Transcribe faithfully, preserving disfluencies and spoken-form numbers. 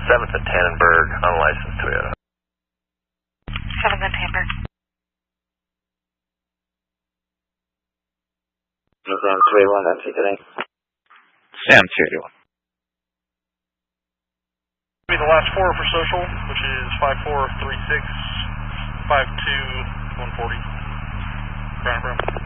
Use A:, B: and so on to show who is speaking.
A: seventh at Tannenberg, unlicensed Toyota.
B: seventh at Tannenberg.
C: Sam two eighty-one, that's it today.
D: Sam two eighty-one.
E: Be the last four for social, which is five four three six five two one forty. Brown and Brown.